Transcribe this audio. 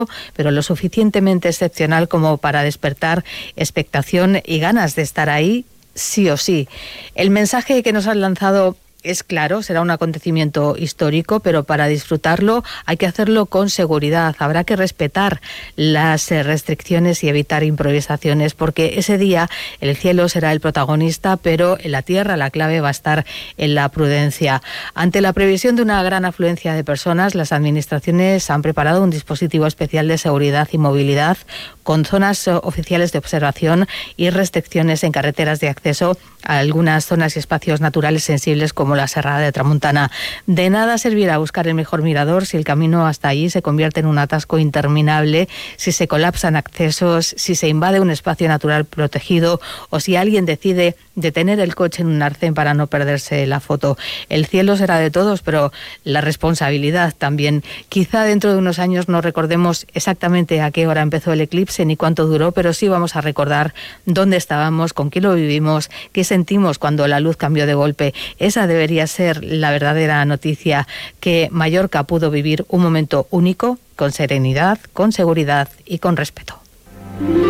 pero lo suficientemente excepcional como para despertar expectación y ganas de estar ahí sí o sí. El mensaje que nos han lanzado es claro, será un acontecimiento histórico, pero para disfrutarlo hay que hacerlo con seguridad. Habrá que respetar las restricciones y evitar improvisaciones, porque ese día el cielo será el protagonista, pero en la tierra la clave va a estar en la prudencia. Ante la previsión de una gran afluencia de personas, las administraciones han preparado un dispositivo especial de seguridad y movilidad con zonas oficiales de observación y restricciones en carreteras de acceso a algunas zonas y espacios naturales sensibles como la Serrada de Tramuntana. De nada servirá buscar el mejor mirador si el camino hasta allí se convierte en un atasco interminable, si se colapsan accesos, si se invade un espacio natural protegido o si alguien decide detener el coche en un arcén para no perderse la foto. El cielo será de todos, pero la responsabilidad también. Quizá dentro de unos años no recordemos exactamente a qué hora empezó el eclipse ni cuánto duró, pero sí vamos a recordar dónde estábamos, con qué lo vivimos, qué sentimos cuando la luz cambió de golpe. Esa debería ser la verdadera noticia, que Mallorca pudo vivir un momento único, con serenidad, con seguridad y con respeto.